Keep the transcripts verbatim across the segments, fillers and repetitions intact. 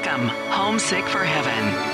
Wickham, Homesick for Heaven.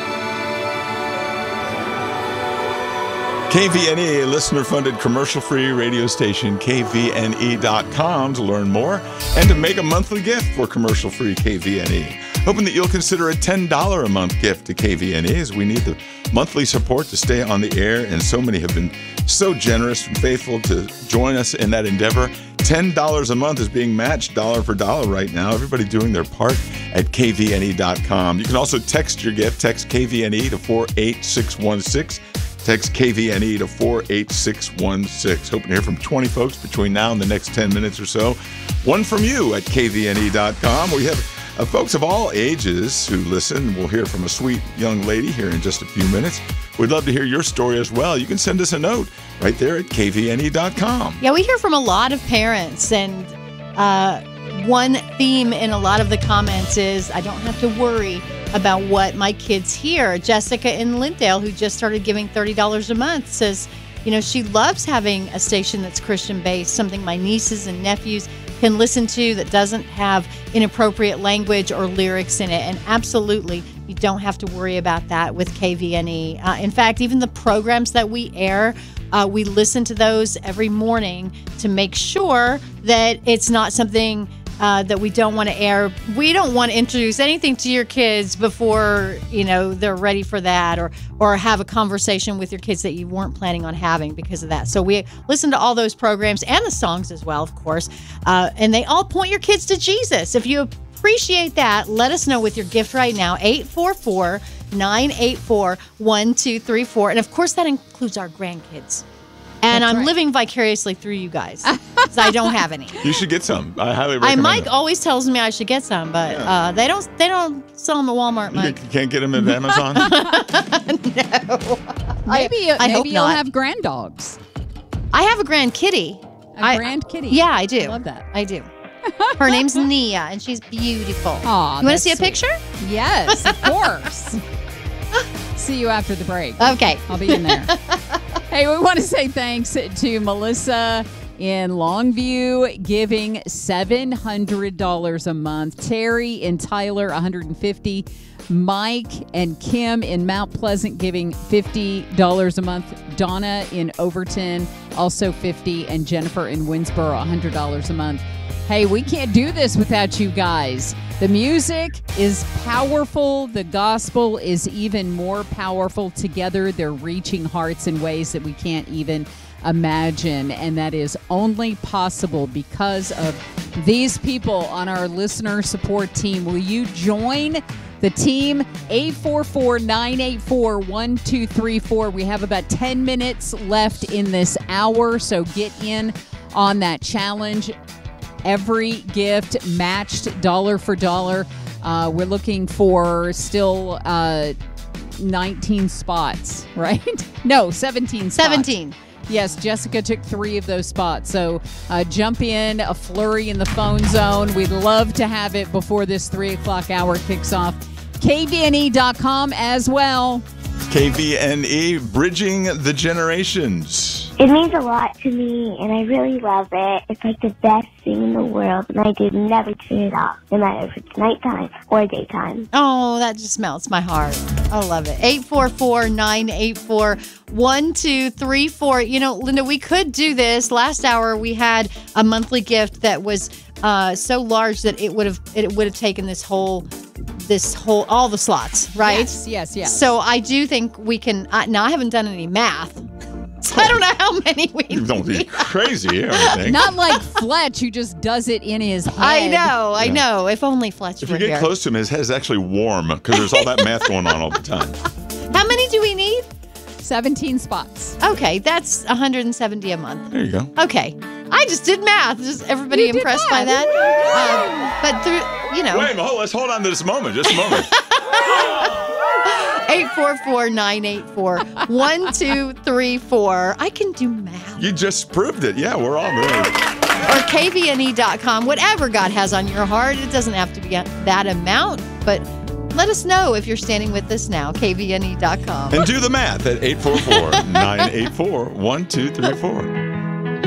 K V N E, a listener-funded commercial-free radio station, K V N E dot com to learn more and to make a monthly gift for commercial-free K V N E. Hoping that you'll consider a ten dollars a month gift to K V N E, as we need the monthly support to stay on the air, and so many have been so generous and faithful to join us in that endeavor. ten dollars a month is being matched dollar for dollar right now. Everybody doing their part at K V N E dot com. You can also text your gift. Text K V N E to four eight six one six. Text K V N E to four eight six one six. Hoping to hear from twenty folks between now and the next ten minutes or so. One from you at K V N E dot com. We have uh, folks of all ages who listen. We'll hear from a sweet young lady here in just a few minutes. We'd love to hear your story as well. You can send us a note right there at K V N E dot com. Yeah, we hear from a lot of parents, and uh, one theme in a lot of the comments is, I don't have to worry about what my kids hear. Jessica in Lindale, who just started giving thirty dollars a month, says, you know, she loves having a station that's Christian-based, something my nieces and nephews can listen to that doesn't have inappropriate language or lyrics in it. And absolutely, you don't have to worry about that with K V N E. Uh, in fact, even the programs that we air, uh, we listen to those every morning to make sure that it's not something Uh, that we don't want to air. We don't want to introduce anything to your kids before, you know, they're ready for that, or or have a conversation with your kids that you weren't planning on having because of that. So we listen to all those programs and the songs as well, of course, uh, and they all point your kids to Jesus. If you appreciate that, let us know with your gift right now, eight four four, nine eight four, one two three four. And of course, that includes our grandkids. And That's I'm right. living vicariously through you guys, because I don't have any. You should get some. I highly I recommend Mike them. always tells me I should get some, but Yeah. uh, they don't. They don't sell them at Walmart, You Mike. can't get them at Amazon? No. Maybe, I, I maybe hope you'll not. have grand dogs. I have a grand kitty. A I- grand kitty. Yeah, I do. I love that. I do. Her name's Nia, and she's beautiful. Aw, you want to that's see a sweet. picture? Yes, of course. See you after the break. Okay. I'll be in there. Hey, we want to say thanks to Melissa in Longview giving seven hundred dollars a month. Terry and Tyler, one hundred fifty dollars. Mike and Kim in Mount Pleasant giving fifty dollars a month. Donna in Overton, also fifty dollars. And Jennifer in Winsboro, one hundred dollars a month. Hey, we can't do this without you guys. The music is powerful. The gospel is even more powerful. Together, they're reaching hearts in ways that we can't even imagine. And that is only possible because of these people on our listener support team. Will you join the team? eight four four, nine eight four, one two three four. We have about ten minutes left in this hour, so get in on that challenge. Every gift matched dollar for dollar. Uh, we're looking for still uh, nineteen spots, right? No, seventeen spots. seventeen. Yes, Jessica took three of those spots. So uh, jump in, a flurry in the phone zone. We'd love to have it before this three o'clock hour kicks off. K V N E dot com as well. K V N E, bridging the generations. It means a lot to me, and I really love it. It's like the best thing in the world, and I do never turn it off, no matter if it's nighttime or daytime. Oh, that just melts my heart. I love it. eight four four, nine eight four, one two three four. You know, Linda, we could do this. Last hour, we had a monthly gift that was uh, so large that it would have it would have taken this whole this whole all the slots, right? Yes, yes, yes. So I do think we can. Uh, now I haven't done any math, so I don't know how many we You don't be need. crazy here, I think. Not like Fletch, who just does it in his head. I know, I Yeah. know. If only Fletch If were you get here. close to him, his head is actually warm because there's all that math going on all the time. How many do we need? seventeen spots. Okay, that's one hundred seventy a month. There you go. Okay. I just did math. Just everybody You did impressed by math. that? Um, but through, you know, Wait a minute, hold, let's hold on to this moment, just a moment. eight four four, nine eight four, one two three four. I can do math. You just proved it. Yeah, we're all really. Or K V N E dot com, whatever God has on your heart. It doesn't have to be that amount, but let us know if you're standing with us now, K V N E dot com. And do the math at eight four four, nine eight four, one two three four.